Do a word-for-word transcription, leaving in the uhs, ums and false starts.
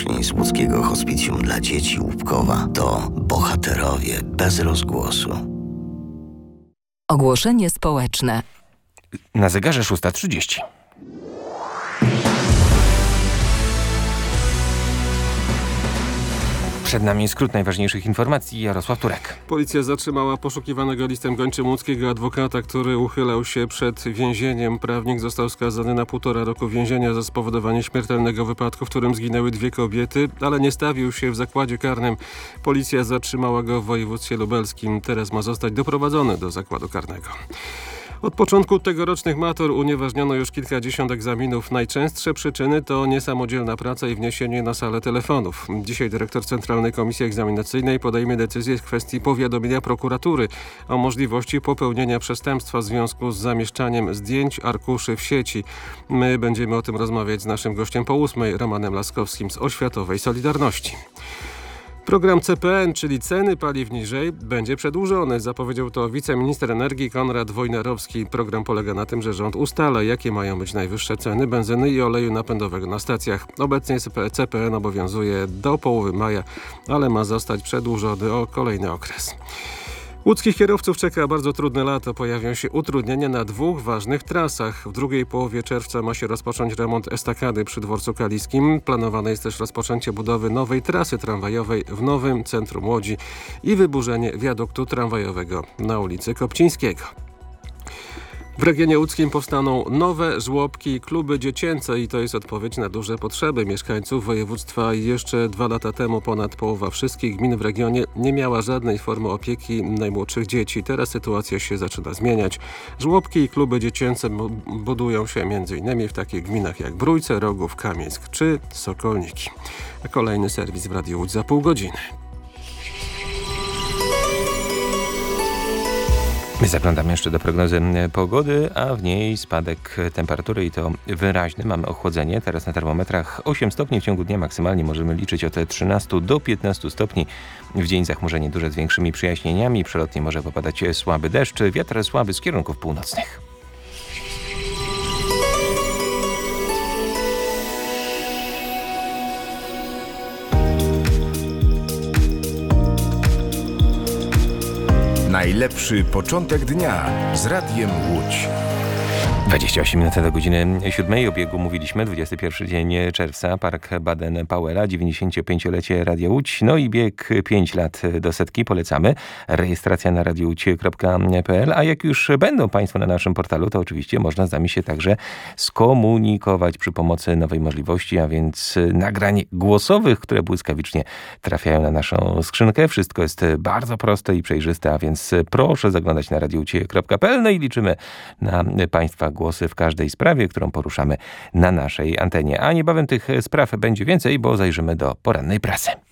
Dorośli z łódzkiego hospicjum dla dzieci Łupkowa to bohaterowie bez rozgłosu. Ogłoszenie społeczne. Na zegarze szósta trzydzieści. Przed nami skrót najważniejszych informacji. Jarosław Turek. Policja zatrzymała poszukiwanego listem gończym łódzkiego adwokata, który uchylał się przed więzieniem. Prawnik został skazany na półtora roku więzienia za spowodowanie śmiertelnego wypadku, w którym zginęły dwie kobiety, ale nie stawił się w zakładzie karnym. Policja zatrzymała go w województwie lubelskim. Teraz ma zostać doprowadzony do zakładu karnego. Od początku tegorocznych matur unieważniono już kilkadziesiąt egzaminów. Najczęstsze przyczyny to niesamodzielna praca i wniesienie na salę telefonów. Dzisiaj dyrektor Centralnej Komisji Egzaminacyjnej podejmie decyzję w kwestii powiadomienia prokuratury o możliwości popełnienia przestępstwa w związku z zamieszczaniem zdjęć arkuszy w sieci. My będziemy o tym rozmawiać z naszym gościem po ósmej, Romanem Laskowskim z Oświatowej Solidarności. Program C P N, czyli ceny paliw niżej, będzie przedłużony. Zapowiedział to wiceminister energii Konrad Wojnarowski. Program polega na tym, że rząd ustala, jakie mają być najwyższe ceny benzyny i oleju napędowego na stacjach. Obecnie C P N obowiązuje do połowy maja, ale ma zostać przedłużony o kolejny okres. Łódzkich kierowców czeka bardzo trudne lato. Pojawią się utrudnienia na dwóch ważnych trasach. W drugiej połowie czerwca ma się rozpocząć remont estakady przy dworcu kaliskim. Planowane jest też rozpoczęcie budowy nowej trasy tramwajowej w nowym centrum Łodzi i wyburzenie wiaduktu tramwajowego na ulicy Kopcińskiego. W regionie łódzkim powstaną nowe żłobki i kluby dziecięce i to jest odpowiedź na duże potrzeby mieszkańców województwa. Jeszcze dwa lata temu ponad połowa wszystkich gmin w regionie nie miała żadnej formy opieki najmłodszych dzieci. Teraz sytuacja się zaczyna zmieniać. Żłobki i kluby dziecięce budują się m.in. w takich gminach jak Brójce, Rogów, Kamieńsk czy Sokolniki. A kolejny serwis w Radiu Łódź za pół godziny. My zaglądamy jeszcze do prognozy pogody, a w niej spadek temperatury i to wyraźny. Mamy ochłodzenie. Teraz na termometrach osiem stopni. W ciągu dnia maksymalnie możemy liczyć od trzynastu do piętnastu stopni. W dzień zachmurzenie duże z większymi przejaśnieniami. Przelotnie może popadać słaby deszcz. Wiatr słaby z kierunków północnych. Najlepszy początek dnia z Radiem Łódź. dwadzieścia osiem minut do godziny siódmej. O biegu mówiliśmy. dwudziesty pierwszy dzień czerwca. Park Baden-Powella. dziewięćdziesięciopięciolecie Radia Łódź. No i bieg pięć lat do setki. Polecamy. Rejestracja na radiouć kropka p l. A jak już będą Państwo na naszym portalu, to oczywiście można z nami się także skomunikować przy pomocy nowej możliwości, a więc nagrań głosowych, które błyskawicznie trafiają na naszą skrzynkę. Wszystko jest bardzo proste i przejrzyste, a więc proszę zaglądać na radiouć kropka p l. No i liczymy na Państwa głosy w każdej sprawie, którą poruszamy na naszej antenie. A niebawem tych spraw będzie więcej, bo zajrzymy do porannej prasy.